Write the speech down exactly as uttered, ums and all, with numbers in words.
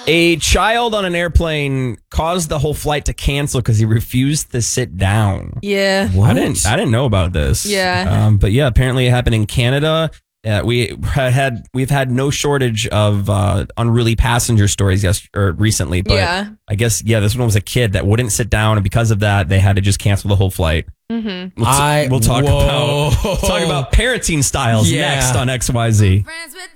A child on an airplane caused the whole flight to cancel because he refused to sit down. Yeah. I didn't. I didn't know about this. Yeah. Um, but yeah, apparently it happened in Canada. Uh, we had we've had no shortage of uh, unruly passenger stories yes or recently. But Yeah. I guess yeah, this one was a kid that wouldn't sit down, and because of that, they had to just cancel the whole flight. Mm-hmm. We'll, t- I, we'll talk whoa. about talk about parenting styles Yeah. next on X Y Z. Friends with